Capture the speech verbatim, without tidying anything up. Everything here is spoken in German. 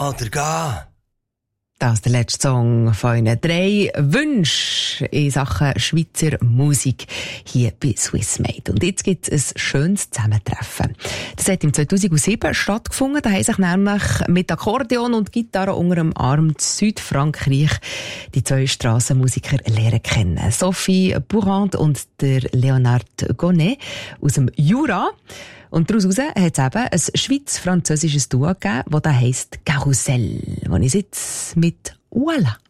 oder gehen. Das ist der letzte Song von Ihnen. Drei Wünsche in Sachen Schweizer Musik hier bei Swissmade. Und jetzt gibt es ein schönes Zusammentreffen. Das hat im zweitausendsieben stattgefunden. Da haben sich nämlich mit Akkordeon und Gitarre unter dem Arm in Südfrankreich die zwei Strassenmusiker lernen kennen. Sophie Bourrand und der Leonard Gonnet aus dem Jura. Und daraus hat es eben ein schweiz-französisches Duo gegeben, das heisst Carousel, wo ich jetzt mit Voilà.